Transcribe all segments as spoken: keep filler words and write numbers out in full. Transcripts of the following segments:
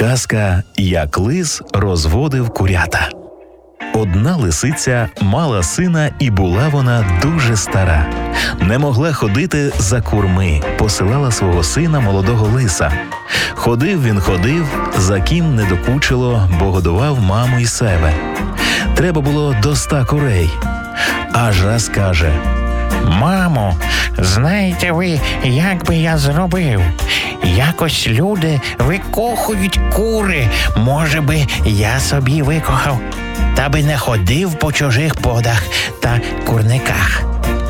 Казка «Як лис розводив курята». Одна лисиця мала сина, і була вона дуже стара. Не могла ходити за курми, посилала свого сина, молодого лиса. Ходив він, ходив, за ким не докучило, бо годував маму й себе. Треба було до ста курей. Аж раз каже: «Мамо, знаєте ви, як би я зробив? Якось люди викохують кури. Може би, я собі викохав, та би не ходив по чужих подах та курниках».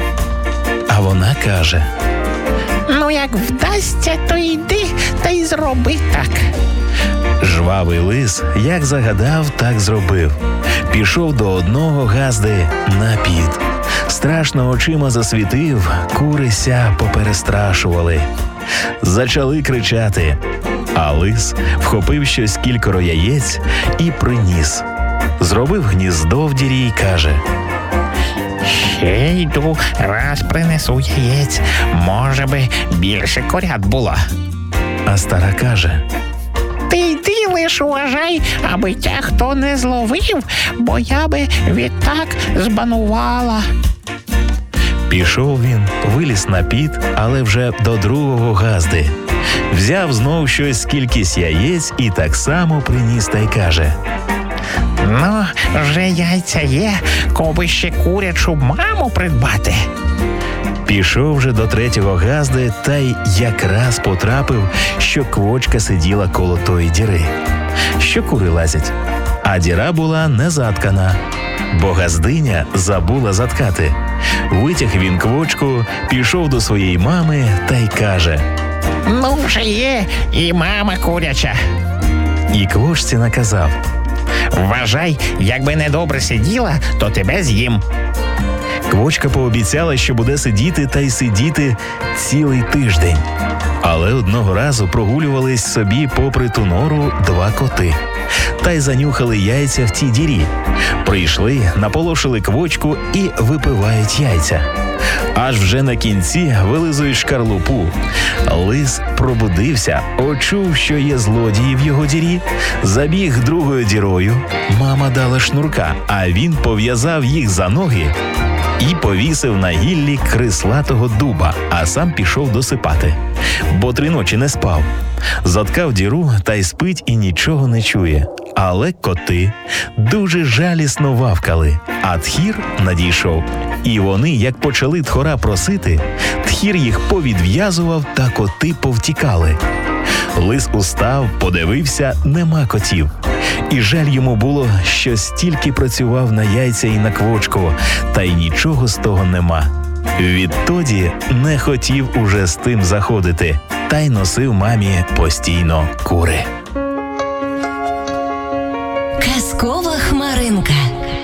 А вона каже: «Ну, як вдасться, то йди та й зроби так». Жвавий лис як загадав, так зробив. Пішов до одного газди на під. Страшно очима засвітив, кури ся поперестрашували. Зачали кричати, а лис вхопив щось кількоро яєць і приніс. Зробив гніздо в дірі й каже: «Ще йду, раз принесу яєць, може би більше курят було». А стара каже: «Ти йди лиш уважай, аби тя хто не зловив, бо я би відтак збанувала». Пішов він, виліз на під, але вже до другого газди. Взяв знов щось кількість яєць і так само приніс та й каже: «Ну, вже яйця є, коби ще курячу маму придбати». Пішов вже до третього газди та й якраз потрапив, що квочка сиділа коло тої діри. Що кури лазять, а діра була не заткана, бо газдиня забула заткати. Витяг він квочку, пішов до своєї мами та й каже: «Ну, вже є і мама куряча». І квочці наказав: «Вважай, якби недобре сиділа, то тебе з'їм». Квочка пообіцяла, що буде сидіти та й сидіти цілий тиждень. Але одного разу прогулювались собі попри ту нору два коти. Та й занюхали яйця в тій дірі. Прийшли, наполошили квочку і випивають яйця. Аж вже на кінці вилизують шкарлупу. Лис пробудився, очув, що є злодії в його дірі, забіг другою дірою. Мама дала шнурка, а він пов'язав їх за ноги і повісив на гіллі крислатого дуба, а сам пішов досипати, бо три ночі не спав. Заткав діру та й спить і нічого не чує. Але коти дуже жалісно вавкали, а тхір надійшов. І вони, як почали тхора просити, тхір їх повідв'язував, та коти повтікали. Лис устав, подивився, нема котів. І жаль йому було, що стільки працював на яйця і на квочку, та й нічого з того нема. Відтоді не хотів уже з тим заходити, та й носив мамі постійно кури. Казкова хмаринка.